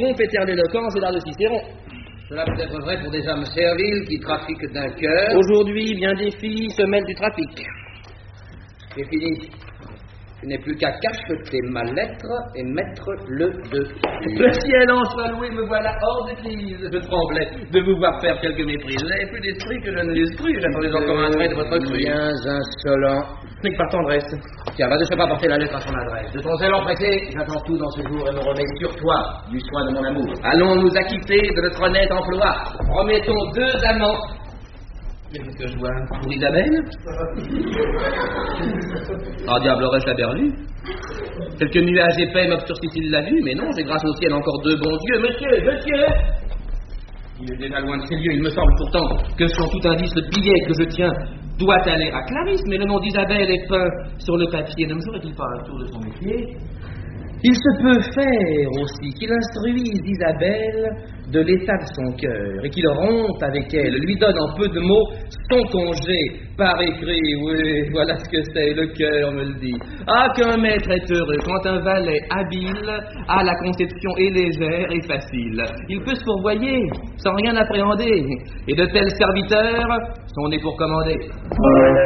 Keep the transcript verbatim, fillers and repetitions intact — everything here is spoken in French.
pompe éternelle-éloquence et l'art de Cicéron. Cela peut être vrai pour des hommes serviles qui trafiquent d'un cœur. Aujourd'hui, bien des filles se mêlent du trafic. C'est fini. Tu n'es plus qu'à cacheter ma lettre et mettre le dessus. Le ciel en soit loué, me voilà hors d'église. Je tremblais de vous voir faire quelques méprises. Vous avez plus d'esprit que je ne l'ai cru. J'attendais encore un trait de votre cru. Bien insolent. Ce n'est que par tendresse. Tiens, va ne se pas porter la lettre à son adresse. De ton zèle empressé, j'attends tout dans ce jour et me remets sur toi du soin de mon amour. Allons nous acquitter de notre honnête emploi. Promettons deux amants. Mais qu'est-ce que je vois pour Isabelle? Ah, diable, aurais-je la berlue? Quelques nuages épais m'obscurcissent-ils la vue? Mais non, j'ai grâce au ciel encore deux bons dieux. Monsieur, monsieur! Il est déjà loin de ces lieux. Il me semble pourtant que sur tout indice, le billet que je tiens doit aller à Clarisse, mais le nom d'Isabelle est peint sur le papier. Ne me ferait-il pas un tour de son métier? Il se peut faire aussi qu'il instruise Isabelle de l'état de son cœur et qu'il rompe avec elle, lui donne en peu de mots son congé par écrit. Oui, voilà ce que c'est, le cœur me le dit. Ah, qu'un maître est heureux quand un valet habile a la conception est légère et facile. Il peut se fourvoyer sans rien appréhender, et de tels serviteurs sont nés pour commander.